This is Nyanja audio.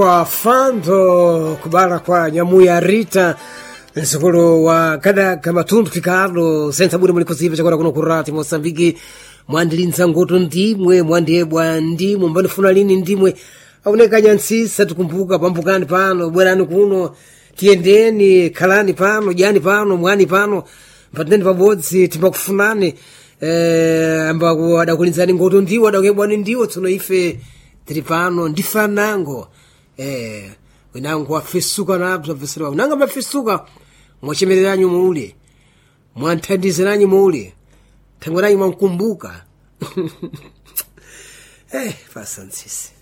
Kwa fando kubara kwa Nyamuya Rita nsukulu wa kada kama tundu kikalo senza bure mulikoziva chakora kuno kurati Mosambiki mwandilinza ngoto ndimwe mwandiyebwa ndimwe mbani funa lini ndimwe auneka nyansisa tukumbuka pambukani pano bwerani kuno tiendeni kalani pano jani pano mwani pano mpateni pabodzi tipakufunane amba wadakulinzani ngoto ndiwo wadakebwani ndiwo tsuno ife tiri pano ndifanango winangu wafisuka nabza visira unanga mafisuka mwachemereranyu muule mwanthandiziranyu muule thangwananyu mwankumbuka fasansisi